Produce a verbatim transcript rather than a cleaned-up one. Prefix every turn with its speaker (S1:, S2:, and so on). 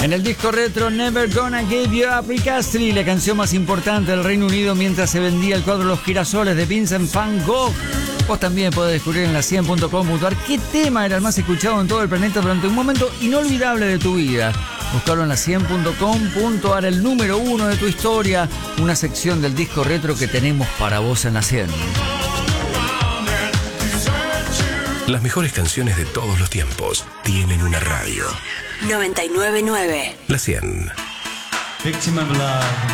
S1: En el disco retro Never Gonna Give You Up, Rick Astley, la canción más importante del Reino Unido mientras se vendía el cuadro Los Girasoles de Vincent van Gogh. Vos también podés descubrir en la cien punto com punto a r qué tema era el más escuchado en todo el planeta durante un momento inolvidable de tu vida. Buscalo en la cien punto com punto a r, el número uno de tu historia, una sección del disco retro que tenemos para vos en la cien.
S2: Las mejores canciones de todos los tiempos tienen una radio.
S3: noventa y nueve punto nueve.
S2: La cien.
S4: Victim of love.